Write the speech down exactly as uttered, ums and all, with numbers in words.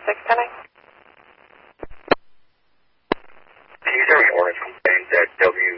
six ten eight. Can you tell me orange complaint that W